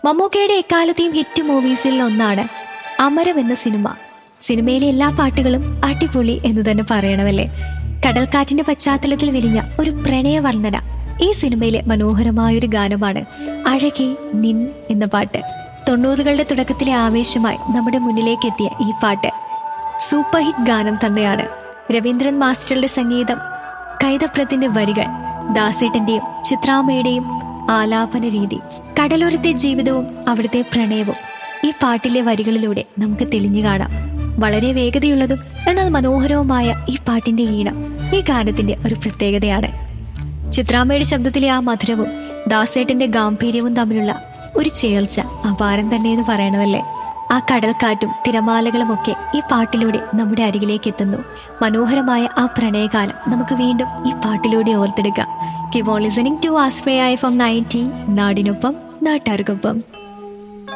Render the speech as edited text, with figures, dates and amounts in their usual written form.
മമ്മൂക്കയുടെ എക്കാലത്തെയും ഹിറ്റ് മൂവീസിൽ ഒന്നാണ് അമരം എന്ന സിനിമ. സിനിമയിലെ എല്ലാ പാട്ടുകളും അടിപൊളി എന്ന് തന്നെ പറയണമല്ലേ. കടൽക്കാറ്റിന്റെ പശ്ചാത്തലത്തിൽ വിരിഞ്ഞ ഒരു പ്രണയ വർണ്ണന ഈ സിനിമയിലെ മനോഹരമായൊരു ഗാനമാണ് അഴകേ നിൻ എന്ന പാട്ട്. 90കളുടെ തുടക്കത്തിലെ ആവേശമായി നമ്മുടെ മുന്നിലേക്ക് എത്തിയ ഈ പാട്ട് സൂപ്പർ ഹിറ്റ് ഗാനം തന്നെയാണ്. രവീന്ദ്രൻ മാസ്റ്ററുടെ സംഗീതം, കൈതപ്രത്തിന്റെ വരികൾ, ദാസേട്ടന്റെയും ചിത്രാമ്മയുടെയും ആലാപന രീതി, കടലോരത്തെ ജീവിതവും അവിടുത്തെ പ്രണയവും ഈ പാട്ടിലെ വരികളിലൂടെ നമുക്ക് തെളിഞ്ഞു കാണാം. വളരെ വേഗതയുള്ളതും എന്നാൽ മനോഹരവുമായ ഈ പാട്ടിന്റെ ഈണം ഈ ഗാനത്തിന്റെ ഒരു പ്രത്യേകതയാണ്. ചിത്രാമ്മയുടെ ശബ്ദത്തിലെ ആ മധുരവും ദാസേട്ടന്റെ ഗാംഭീര്യവും തമ്മിലുള്ള ഒരു ചേർച്ച അപാരം തന്നെ എന്ന് പറയണമല്ലേ. ആ കടൽക്കാറ്റും തിരമാലകളുമൊക്കെ ഈ പാട്ടിലൂടെ നമ്മുടെ അരികിലേക്ക് എത്തുന്നു. മനോഹരമായ ആ പ്രണയകാലം നമുക്ക് വീണ്ടും ഈ പാട്ടിലൂടെ ഓർത്തെടുക്കാം. Keep on listening to Ashraya FM 90, നാടിനൊപ്പം നാട്ടാർക്കൊപ്പം.